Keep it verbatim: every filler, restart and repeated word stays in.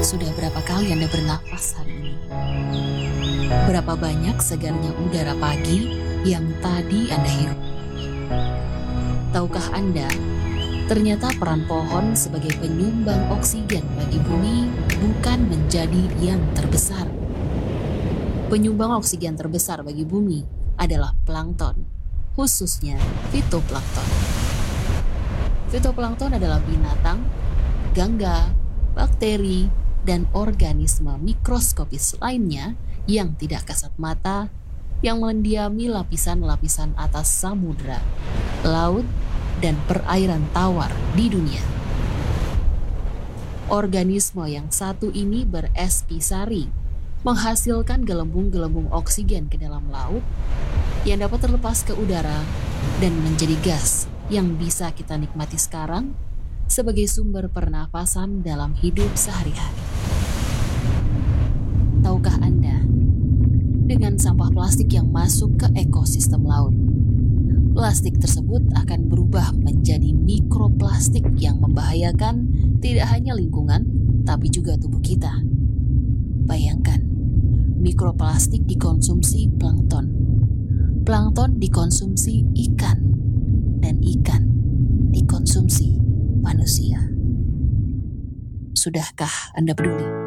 Sudah berapa kali Anda bernafas hari ini? Berapa banyak segarnya udara pagi yang tadi Anda hirup? Tahukah Anda, ternyata peran pohon sebagai penyumbang oksigen bagi bumi bukan menjadi yang terbesar. Penyumbang oksigen terbesar bagi bumi adalah plankton, khususnya fitoplankton. Fitoplankton adalah binatang, gangga, bakteri, dan organisme mikroskopis lainnya yang tidak kasat mata, yang mendiami lapisan-lapisan atas samudra, laut, dan perairan tawar di dunia. Organisme yang satu ini berespi sari, menghasilkan gelembung-gelembung oksigen ke dalam laut yang dapat terlepas ke udara dan menjadi gas yang bisa kita nikmati sekarang sebagai sumber pernafasan dalam hidup sehari-hari. Tahukah Anda, dengan sampah plastik yang masuk ke ekosistem laut, plastik tersebut akan berubah menjadi mikroplastik yang membahayakan tidak hanya lingkungan, tapi juga tubuh kita. Bayangkan, mikroplastik dikonsumsi plankton, plankton dikonsumsi ikan, dan ikan dikonsumsi manusia. Sudahkah Anda peduli?